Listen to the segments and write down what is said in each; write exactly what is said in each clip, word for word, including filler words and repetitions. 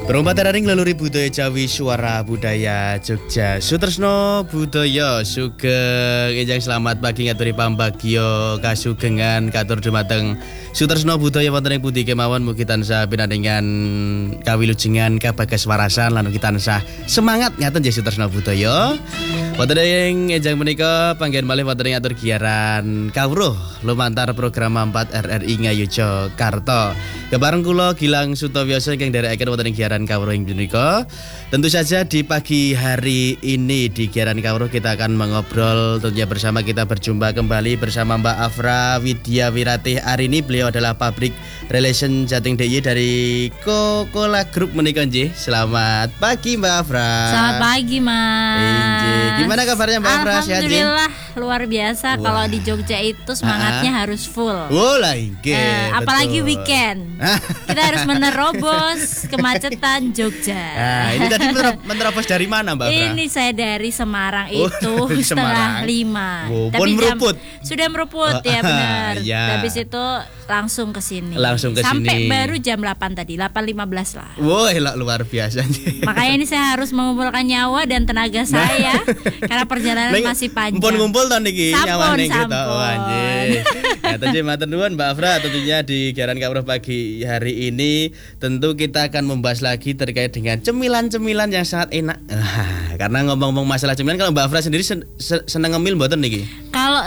Perompat teraring laluri budaya Jawi Suara Budaya Jogja Sutresno Budaya Sugeng Enjang selamat pagi ngaturi pambagyo kasugengan katur dumateng Sutresno Budaya wonten ing pundi kemawon mugi tansah pinandhengan kawilujengan kabagas warasan lan mugi tansah semangat ngaten nggih Sutresno Budaya. Wonten ing enjang menika panggen malih wonten ing atur giaran kawruh lumantar program empat R R I Ngayogyakarta. Kebareng kula Gilang Sutowioso ingkang nderekaken wonten ing giaran kawruh ing menika. Tentu saja di pagi hari ini di giaran kawruh kita akan mengobrol tentunya bersama kita berjumpa kembali bersama Mbak Afra Widya Wiratih Arini. Beliau adalah Public Relation Jating D I Y dari Coca-Cola Group menika nggih. Selamat pagi Mbak Afra. Selamat pagi Mas. Injih. Gimana kabarnya Mbak Afra? Sehat nggih? Alhamdulillah luar biasa. Wah. Kalau di Jogja itu semangatnya Aa. harus full. Oh lah inggih. Eh, apalagi weekend. Kita harus menerobos kemacetan Jogja. Nah, ini tadi menerobos dari mana Mbak Afra? Ini saya dari Semarang Oh, itu dari setengah Semarang. lima. Oh, Tapi pun jam, meruput. sudah meruput Oh, ya benar. ya. Habis itu langsung ke sini. Langsung ke Sampai sini. baru jam delapan tadi, delapan lima belas lah. Wah, wow, luar biasa nih. Makanya ini saya harus mengumpulkan nyawa dan tenaga saya karena perjalanan Neng, masih panjang. Ngumpul-ngumpul to niki nyawane kita. Sampun. Oh, anjir. Ya tadi matur nuwun Mbak Afra, tentunya di giaran kawruh pagi hari ini tentu kita akan membahas lagi terkait dengan cemilan-cemilan yang sangat enak. Ah, karena ngomong-ngomong masalah cemilan, kalau Mbak Afra sendiri sen sen seneng ngemil mboten niki? Kalau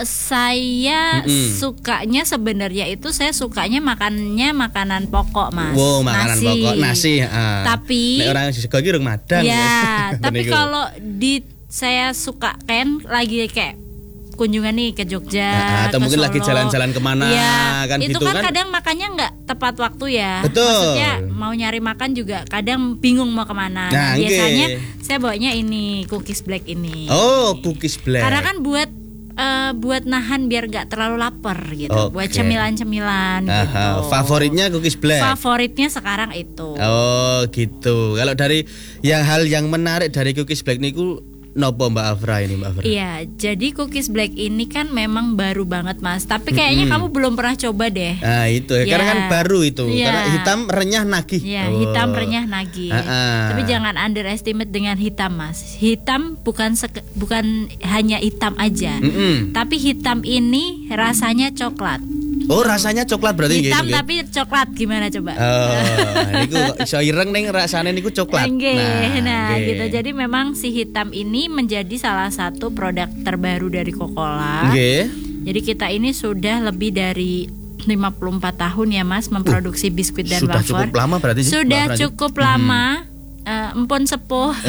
saya Mm-mm. sukanya sebenarnya itu saya sukanya makannya makanan pokok Mas. Wow, makanan nasi. pokok nasi. Ah. Tapi nek orang sego iki urung madang. ya, tapi Niku. kalau di saya suka kan lagi kayak kunjungan nih ke Jogja, Nah, atau ke mungkin Solo. lagi jalan-jalan kemana ya, kan itu gitu kan kan. kadang makannya nggak tepat waktu ya. Betul. Maksudnya mau nyari makan juga kadang bingung mau kemana. Nah, Nah, biasanya nggih. saya bawanya ini cookies black ini. Oh, cookies black. Karena kan buat uh, buat nahan biar gak terlalu lapar gitu. Oke. Buat cemilan-cemilan gitu. Aha, favoritnya cookies black. Favoritnya sekarang itu. Oh gitu. Kalau dari yang hal yang menarik dari cookies black niku nopo Mbak Afra ini Mbak Afra? Iya, jadi cookies black ini kan memang baru banget Mas. Tapi kayaknya Mm-mm. kamu belum pernah coba deh. Nah itu ya, Ya. karena kan baru itu. Ya. Karena hitam renyah nagih. Iya, Oh. hitam renyah nagih. Ah-ah. Tapi jangan underestimate dengan hitam Mas. Hitam bukan seke- bukan hanya hitam aja. Mm-mm. Tapi hitam ini rasanya coklat. Oh rasanya coklat berarti Hitam gitu, tapi coklat gimana coba? Oh, niku kok iso ireng ning rasane niku coklat. Nggih, nah, nggih. gitu. Jadi memang si hitam ini menjadi salah satu produk terbaru dari Coca-Cola. Nggih. Jadi kita ini sudah lebih dari lima puluh empat tahun ya Mas memproduksi biskuit dan Sudah wafer. cukup lama berarti sih, Mbak Sudah Afra? cukup lama. Uh, empon sepuh